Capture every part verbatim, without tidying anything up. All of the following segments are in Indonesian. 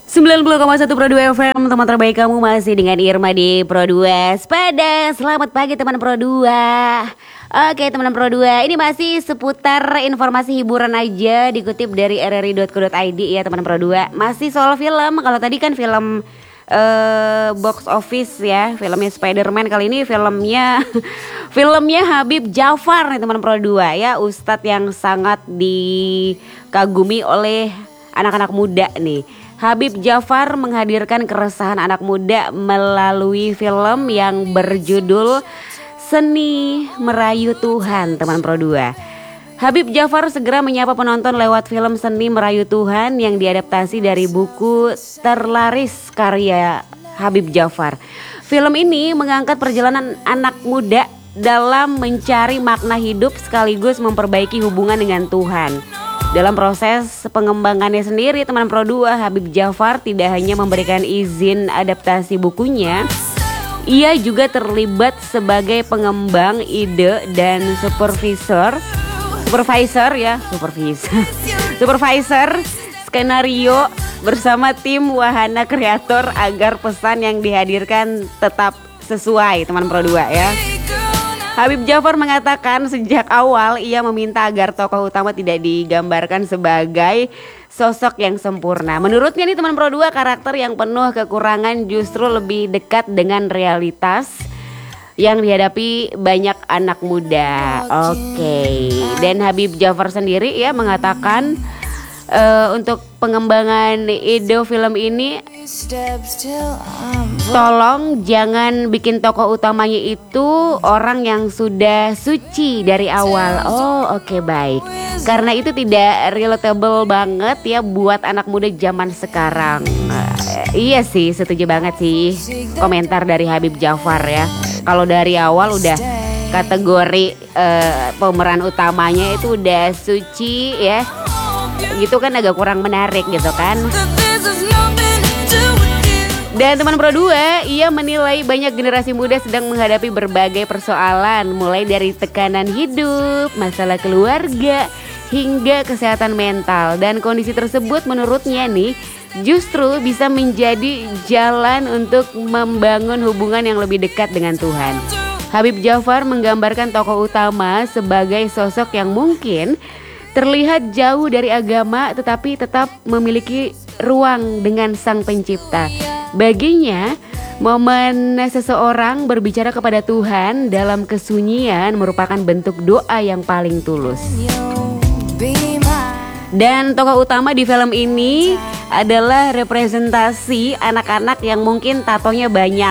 sembilan puluh koma satu Pro dua F M, teman terbaik kamu masih dengan Irma di Pro dua Sepada. Selamat pagi teman Pro dua. Oke teman Pro dua, ini masih seputar informasi hiburan aja, dikutip dari r r i dot co dot i d ya teman Pro dua. Masih soal film, kalau tadi kan film uh, box office ya, filmnya Spider-Man. Kali ini filmnya filmnya Habib Djafar nih teman Pro dua ya, Ustadz yang sangat dikagumi oleh anak-anak muda nih. Habib Djafar menghadirkan keresahan anak muda melalui film yang berjudul Seni Merayu Tuhan, teman Pro dua. Habib Djafar segera menyapa penonton lewat film Seni Merayu Tuhan yang diadaptasi dari buku terlaris karya Habib Djafar. Film ini mengangkat perjalanan anak muda dalam mencari makna hidup sekaligus memperbaiki hubungan dengan Tuhan. Dalam proses pengembangannya sendiri teman Pro dua, Habib Djafar tidak hanya memberikan izin adaptasi bukunya, ia juga terlibat sebagai pengembang ide dan supervisor supervisor ya supervisor supervisor skenario bersama tim wahana kreator agar pesan yang dihadirkan tetap sesuai teman Pro dua ya. Habib Djafar mengatakan sejak awal ia meminta agar tokoh utama tidak digambarkan sebagai sosok yang sempurna. Menurutnya nih teman Pro dua, karakter yang penuh kekurangan justru lebih dekat dengan realitas yang dihadapi banyak anak muda. Oke, okay. Dan Habib Djafar sendiri ya mengatakan uh, untuk pengembangan ide film ini, tolong jangan bikin tokoh utamanya itu orang yang sudah suci dari awal. Oh oke okay, baik. Karena itu tidak relatable banget ya buat anak muda zaman sekarang. uh, Iya sih, setuju banget sih komentar dari Habib Djafar ya. Kalau dari awal udah kategori uh, pemeran utamanya itu udah suci ya, gitu kan agak kurang menarik gitu kan. Dan teman Pro dua, ia menilai banyak generasi muda sedang menghadapi berbagai persoalan, mulai dari tekanan hidup, masalah keluarga, hingga kesehatan mental. Dan kondisi tersebut menurutnya nih justru bisa menjadi jalan untuk membangun hubungan yang lebih dekat dengan Tuhan. Habib Djafar menggambarkan tokoh utama sebagai sosok yang mungkin terlihat jauh dari agama tetapi tetap memiliki ruang dengan Sang Pencipta. Baginya, momen seseorang berbicara kepada Tuhan dalam kesunyian merupakan bentuk doa yang paling tulus. Dan tokoh utama di film ini adalah representasi anak-anak yang mungkin tatonya banyak,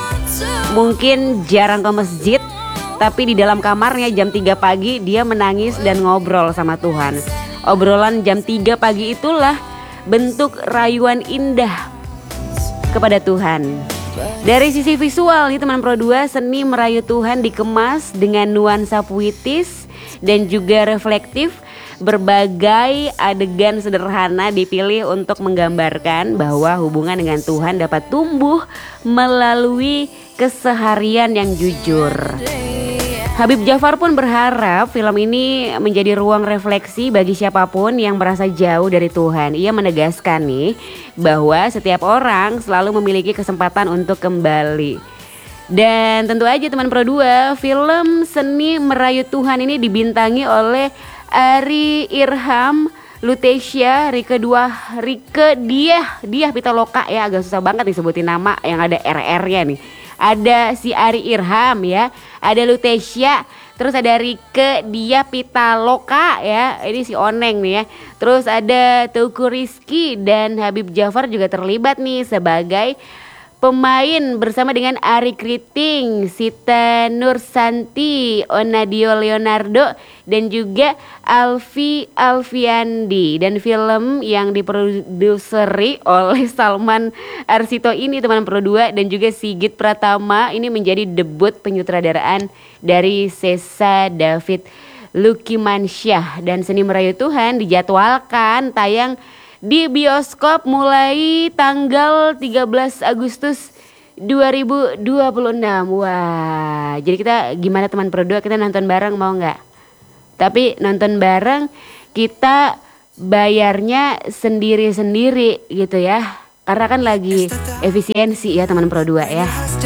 mungkin jarang ke masjid, tapi di dalam kamarnya jam tiga pagi dia menangis dan ngobrol sama Tuhan. Obrolan jam tiga pagi itulah bentuk rayuan indah kepada Tuhan. Dari sisi visual nih teman Pro dua, Seni Merayu Tuhan dikemas dengan nuansa puitis dan juga reflektif. Berbagai adegan sederhana dipilih untuk menggambarkan bahwa hubungan dengan Tuhan dapat tumbuh melalui keseharian yang jujur. Habib Djafar pun berharap film ini menjadi ruang refleksi bagi siapapun yang merasa jauh dari Tuhan. Ia menegaskan nih bahwa setiap orang selalu memiliki kesempatan untuk kembali. Dan tentu aja teman Pro dua, film Seni Merayu Tuhan ini dibintangi oleh Ari Irham, Lutesia, Rike dua, Rike Diah, Diah Pitaloka ya, agak susah banget nih sebutin nama yang ada R R-nya nih. Ada si Ari Irham ya, ada Lutesia, terus ada Rike Diah Pitaloka ya, ini si Oneng nih ya. Terus ada Teuku Rizky dan Habib Djafar juga terlibat nih sebagai pemain bersama dengan Ari Kriting, Sita Nursanti, Onadio Leonardo, dan juga Alfi Alfiandi. Dan film yang diproduseri oleh Salman Arsito ini teman Pro dua dan juga Sigit Pratama ini menjadi debut penyutradaraan dari Sesa David Lukimansyah. Dan Seni Merayu Tuhan dijadwalkan tayang di bioskop mulai tanggal tiga belas Agustus dua ribu dua puluh enam. Wah, jadi kita gimana teman Pro dua, kita nonton bareng mau nggak? Tapi nonton bareng kita bayarnya sendiri-sendiri gitu ya. Karena kan lagi efisiensi ya teman Pro dua ya.